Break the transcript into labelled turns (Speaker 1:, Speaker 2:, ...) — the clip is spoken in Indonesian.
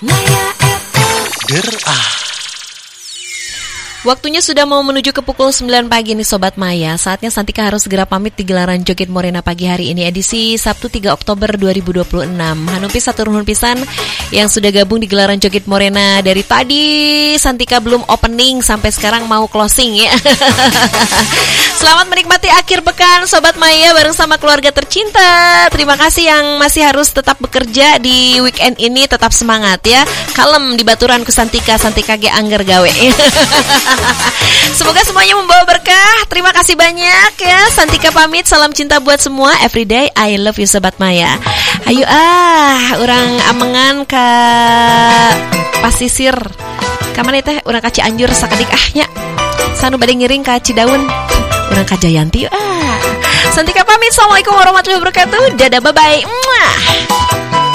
Speaker 1: Maya FM. Waktunya sudah mau menuju ke pukul 9 pagi nih Sobat Maya. Saatnya Santika harus segera pamit di gelaran Joget Morena pagi hari ini, edisi Sabtu 3 Oktober 2026. Hanupis satu ruhun pisan yang sudah gabung di gelaran Joget Morena dari tadi. Santika belum opening sampai sekarang mau closing ya. Selamat menikmati akhir pekan Sobat Maya bareng sama keluarga tercinta. Terima kasih yang masih harus tetap bekerja di weekend ini. Tetap semangat ya. Kalem di baturan ku Santika ge angger gawe. Semoga semuanya membawa berkah. Terima kasih banyak ya. Santika pamit, salam cinta buat semua. Everyday I love you Sobat Maya. Ayo urang amengan ka pasisir. Kamana teh urang ka Cianjur sakadik nya. Sanu bade ngiring ka Cidaun. Urang ka Jayanti. Santika pamit. Assalamualaikum warahmatullahi wabarakatuh. Dadah, bye bye.